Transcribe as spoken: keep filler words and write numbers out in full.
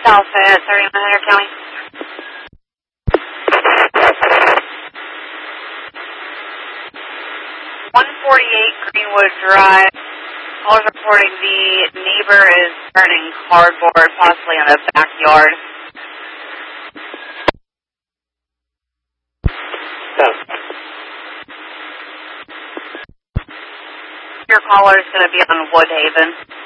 Alpha at thirty-nine hundred County. one forty-eight Greenwood Drive. Callers reporting the neighbor is burning cardboard, possibly in the backyard. Yes. Your caller is going to be on Woodhaven.